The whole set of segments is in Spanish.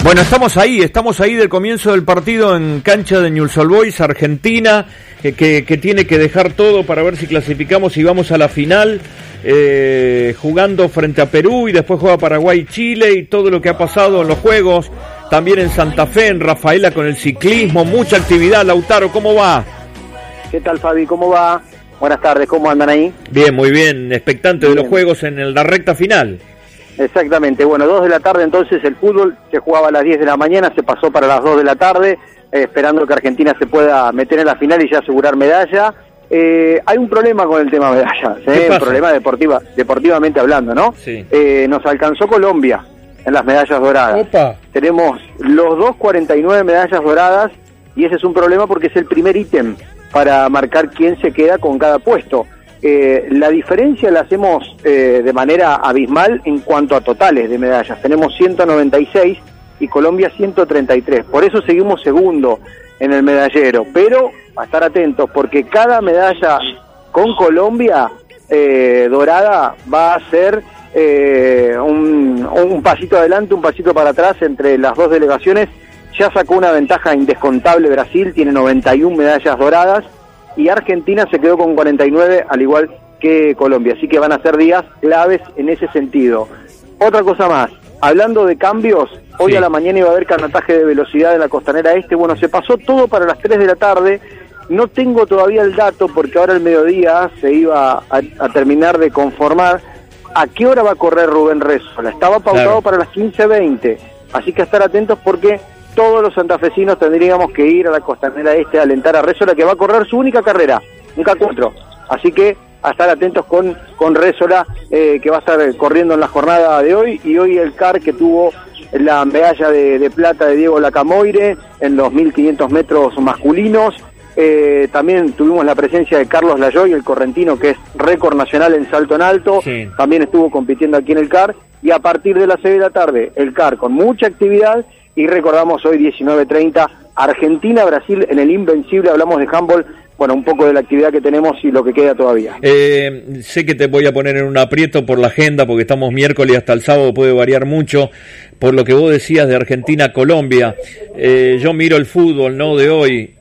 Bueno, estamos ahí del comienzo del partido en cancha de Newell's Old Boys, Argentina, que tiene que dejar todo para ver si clasificamos y vamos a la final, jugando frente a Perú y después juega Paraguay y Chile y todo lo que ha pasado en los juegos, también en Santa Fe, en Rafaela con el ciclismo, mucha actividad. Lautaro, ¿cómo va? ¿Qué tal, Fabi? ¿Cómo va? Buenas tardes, ¿cómo andan ahí? Bien, muy bien, expectante de los juegos en la recta final. Exactamente, bueno, 2 de la tarde entonces el fútbol se jugaba a las 10 de la mañana, se pasó para las 2 de la tarde, esperando que Argentina se pueda meter en la final y ya asegurar medalla. Hay un problema con el tema medallas, un problema deportivamente hablando, ¿no? Sí. Nos alcanzó Colombia en las medallas doradas. Opa. Tenemos los dos 49 medallas doradas y ese es un problema porque es el primer ítem para marcar quién se queda con cada puesto. La diferencia la hacemos de manera abismal en cuanto a totales de medallas. Tenemos 196 y Colombia 133. Por eso seguimos segundo en el medallero. Pero a estar atentos porque cada medalla con Colombia dorada va a ser un pasito adelante, un pasito para atrás entre las dos delegaciones. Ya sacó una ventaja indescontable Brasil, tiene 91 medallas doradas. Y Argentina se quedó con 49, al igual que Colombia. Así que van a ser días claves en ese sentido. Otra cosa más, hablando de cambios, hoy a la mañana iba a haber canotaje de velocidad en la Costanera Este. Bueno, se pasó todo para las 3 de la tarde. No tengo todavía el dato porque ahora al mediodía se iba a terminar de conformar a qué hora va a correr Rubén Rézola. Estaba pautado para las 15:20. Así que a estar atentos porque todos los santafesinos tendríamos que ir a la Costanera Este a alentar a Rézola, que va a correr su única carrera, un K4. Así que a estar atentos con Rézola, que va a estar corriendo en la jornada de hoy. Y hoy el CAR que tuvo la medalla de plata de Diego Lacamoire en los 1500 metros masculinos. También tuvimos la presencia de Carlos Lajoy, el correntino, que es récord nacional en salto en alto. Sí. También estuvo compitiendo aquí en el CAR. Y a partir de las 6 de la tarde, el CAR con mucha actividad. Y recordamos hoy 19:30, Argentina-Brasil en el Invencible. Hablamos de handball, bueno, un poco de la actividad que tenemos y lo que queda todavía. Sé que te voy a poner en un aprieto por la agenda, porque estamos miércoles hasta el sábado, puede variar mucho, por lo que vos decías de Argentina-Colombia. Yo miro el fútbol, ¿no?, de hoy,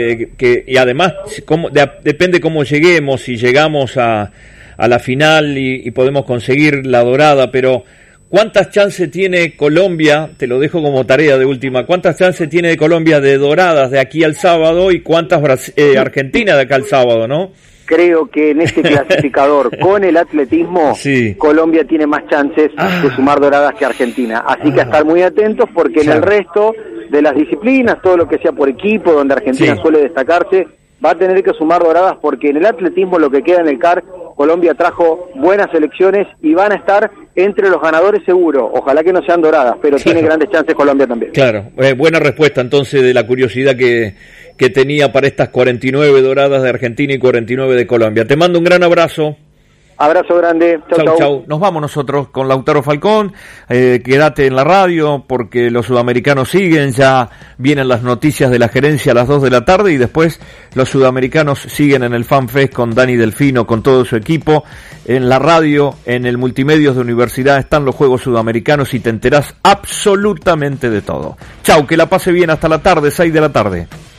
y además depende cómo lleguemos, si llegamos a la final y podemos conseguir la dorada, pero ¿cuántas chances tiene Colombia? Te lo dejo como tarea de última. ¿Cuántas chances tiene de Colombia de doradas de aquí al sábado y cuántas Argentina de acá al sábado, no? Creo que en este clasificador con el atletismo, sí, Colombia tiene más chances de sumar doradas que Argentina. Así que a estar muy atentos porque en el resto de las disciplinas, todo lo que sea por equipo, donde Argentina suele destacarse, va a tener que sumar doradas porque en el atletismo lo que queda en el CAR, Colombia trajo buenas selecciones y van a estar entre los ganadores seguro. Ojalá que no sean doradas, pero tiene grandes chances Colombia también. Claro, buena respuesta entonces de la curiosidad que tenía para estas 49 doradas de Argentina y 49 de Colombia. Te mando un gran abrazo. Abrazo grande. Chau. Nos vamos nosotros con Lautaro Falcón. Quédate en la radio porque los sudamericanos siguen. Ya vienen las noticias de la gerencia a las 2 de la tarde y después los sudamericanos siguen en el FanFest con Dani Delfino, con todo su equipo. En la radio, en el Multimedios de Universidad están los Juegos Sudamericanos y te enterás absolutamente de todo. Chau, que la pase bien hasta la tarde, 6 de la tarde.